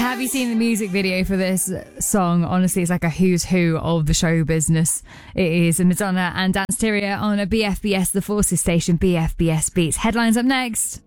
Have you seen the music video for this song? Honestly, it's like a who's who of the show business. It is Madonna and Dance Tyria on a BFBS, the Forces station, BFBS Beats. Headlines up next.